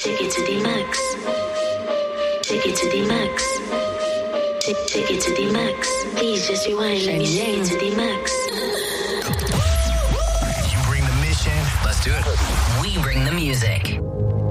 Take it to the max. Take it to the max. Take it to the max. Please just rewind. Let me take it to the max. You bring the mission. Let's do it. We bring the music.